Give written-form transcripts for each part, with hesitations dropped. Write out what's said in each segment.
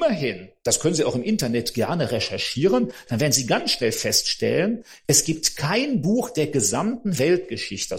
immerhin, das können Sie auch im Internet gerne recherchieren, dann werden Sie ganz schnell feststellen, es gibt kein Buch der gesamten Weltgeschichte,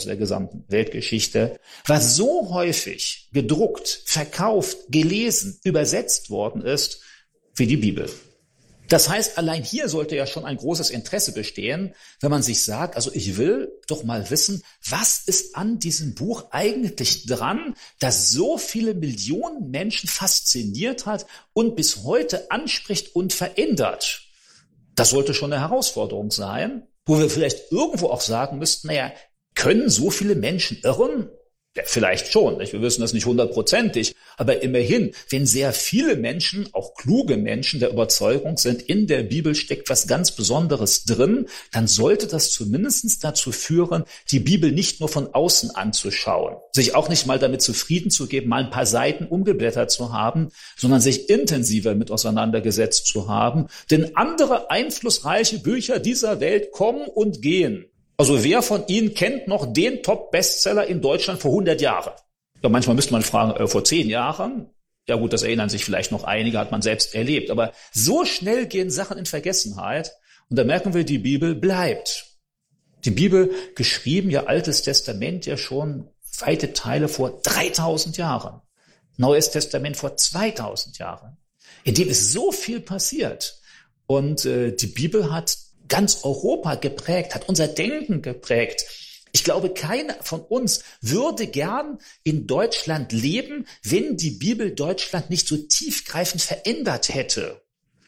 was so häufig gedruckt, verkauft, gelesen, übersetzt worden ist wie die Bibel. Das heißt, allein hier sollte ja schon ein großes Interesse bestehen, wenn man sich sagt, also ich will doch mal wissen, was ist an diesem Buch eigentlich dran, das so viele Millionen Menschen fasziniert hat und bis heute anspricht und verändert. Das sollte schon eine Herausforderung sein, wo wir vielleicht irgendwo auch sagen müssten, naja, können so viele Menschen irren? Ja, vielleicht schon, wir wissen das nicht 100%, aber immerhin, wenn sehr viele Menschen, auch kluge Menschen der Überzeugung sind, in der Bibel steckt was ganz Besonderes drin, dann sollte das zumindest dazu führen, die Bibel nicht nur von außen anzuschauen, sich auch nicht mal damit zufrieden zu geben, mal ein paar Seiten umgeblättert zu haben, sondern sich intensiver mit auseinandergesetzt zu haben, denn andere einflussreiche Bücher dieser Welt kommen und gehen. Also wer von Ihnen kennt noch den Top-Bestseller in Deutschland vor 100 Jahren? Ja, manchmal müsste man fragen, vor 10 Jahren? Ja gut, das erinnern sich vielleicht noch einige, hat man selbst erlebt. Aber so schnell gehen Sachen in Vergessenheit. Und da merken wir, die Bibel bleibt. Die Bibel, geschrieben, ja Altes Testament ja schon weite Teile vor 3000 Jahren. Neues Testament vor 2000 Jahren. In dem ist so viel passiert. Und die Bibel hat ganz Europa geprägt, hat unser Denken geprägt. Ich glaube, keiner von uns würde gern in Deutschland leben, wenn die Bibel Deutschland nicht so tiefgreifend verändert hätte.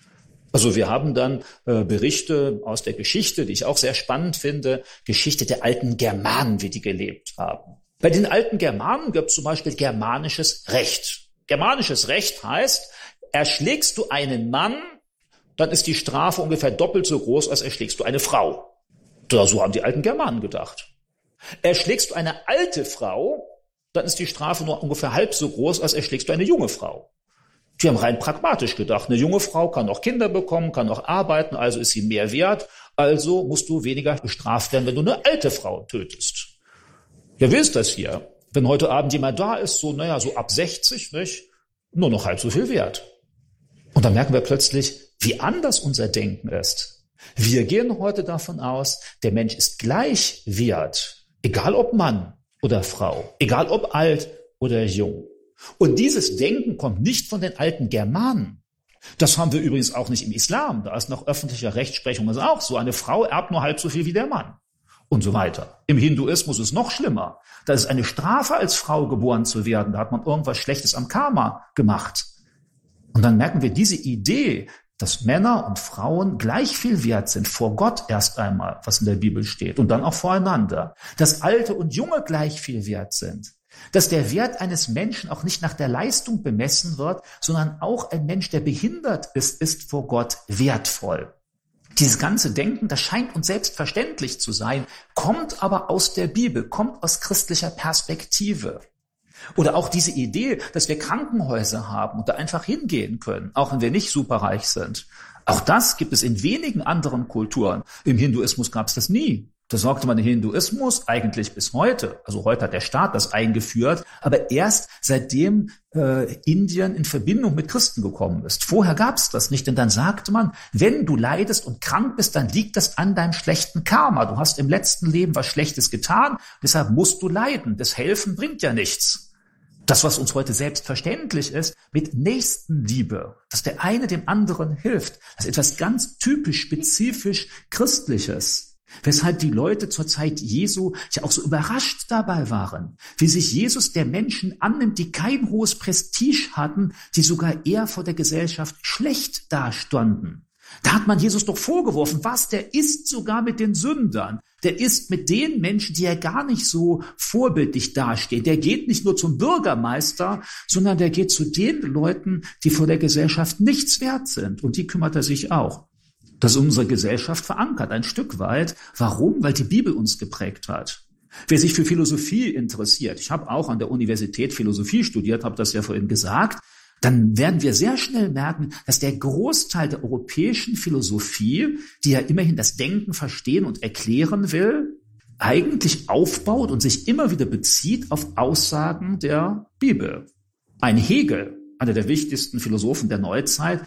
Also wir haben dann Berichte aus der Geschichte, die ich auch sehr spannend finde, Geschichte der alten Germanen, wie die gelebt haben. Bei den alten Germanen gibt es zum Beispiel germanisches Recht. Germanisches Recht heißt, erschlägst du einen Mann, dann ist die Strafe ungefähr doppelt so groß, als erschlägst du eine Frau. So haben die alten Germanen gedacht. Erschlägst du eine alte Frau, dann ist die Strafe nur ungefähr halb so groß, als erschlägst du eine junge Frau. Die haben rein pragmatisch gedacht, eine junge Frau kann noch Kinder bekommen, kann noch arbeiten, also ist sie mehr wert, also musst du weniger bestraft werden, wenn du eine alte Frau tötest. Ja, wie ist das hier? Wenn heute Abend jemand da ist, so ab 60, nicht? Nur noch halb so viel wert. Und dann merken wir plötzlich, wie anders unser Denken ist. Wir gehen heute davon aus, der Mensch ist gleich wert, egal ob Mann oder Frau, egal ob alt oder jung. Und dieses Denken kommt nicht von den alten Germanen. Das haben wir übrigens auch nicht im Islam. Da ist nach öffentlicher Rechtsprechung das auch so. Eine Frau erbt nur halb so viel wie der Mann. Und so weiter. Im Hinduismus ist es noch schlimmer. Da ist eine Strafe, als Frau geboren zu werden. Da hat man irgendwas Schlechtes am Karma gemacht. Und dann merken wir, diese Idee, dass Männer und Frauen gleich viel wert sind, vor Gott erst einmal, was in der Bibel steht, und dann auch voreinander, dass Alte und Junge gleich viel wert sind, dass der Wert eines Menschen auch nicht nach der Leistung bemessen wird, sondern auch ein Mensch, der behindert ist vor Gott wertvoll. Dieses ganze Denken, das scheint uns selbstverständlich zu sein, kommt aber aus der Bibel, kommt aus christlicher Perspektive. Oder auch diese Idee, dass wir Krankenhäuser haben und da einfach hingehen können, auch wenn wir nicht superreich sind. Auch das gibt es in wenigen anderen Kulturen. Im Hinduismus gab es das nie. Da sorgte man im Hinduismus eigentlich bis heute. Also heute hat der Staat das eingeführt, aber erst seitdem Indien in Verbindung mit Christen gekommen ist. Vorher gab es das nicht, denn dann sagte man, wenn du leidest und krank bist, dann liegt das an deinem schlechten Karma. Du hast im letzten Leben was Schlechtes getan, deshalb musst du leiden. Das Helfen bringt ja nichts. Das, was uns heute selbstverständlich ist, mit Nächstenliebe, dass der eine dem anderen hilft, das ist etwas ganz typisch, spezifisch Christliches. Weshalb die Leute zur Zeit Jesu ja auch so überrascht dabei waren, wie sich Jesus der Menschen annimmt, die kein hohes Prestige hatten, die sogar eher vor der Gesellschaft schlecht dastanden. Da hat man Jesus doch vorgeworfen, der isst sogar mit den Sündern. Der isst mit den Menschen, die ja gar nicht so vorbildlich dastehen. Der geht nicht nur zum Bürgermeister, sondern der geht zu den Leuten, die vor der Gesellschaft nichts wert sind. Und die kümmert er sich auch. Das ist unsere Gesellschaft verankert, ein Stück weit. Warum? Weil die Bibel uns geprägt hat. Wer sich für Philosophie interessiert, ich habe auch an der Universität Philosophie studiert, habe das ja vorhin gesagt, dann werden wir sehr schnell merken, dass der Großteil der europäischen Philosophie, die ja immerhin das Denken verstehen und erklären will, eigentlich aufbaut und sich immer wieder bezieht auf Aussagen der Bibel. Ein Hegel, einer der wichtigsten Philosophen der Neuzeit,